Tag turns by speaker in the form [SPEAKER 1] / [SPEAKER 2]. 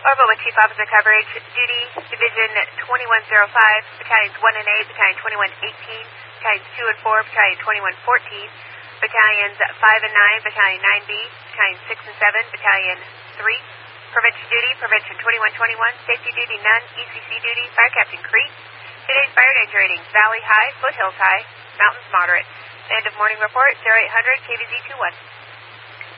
[SPEAKER 1] Orville with Chief Officer Coverage, Duty, Division 2105, Battalions 1 and A, Battalion 2118, Battalions 2 and 4, Battalion 2114, Battalions 5 and 9, Battalion 9B, Battalion 6 and 7, Battalion 3. Prevention Duty, Prevention 2121, Safety Duty none, ECC Duty, Fire Captain Crete. Today's fire danger ratings, Valley High, Foothills High, Mountains Moderate. End of morning report, 0800 KVZ 21.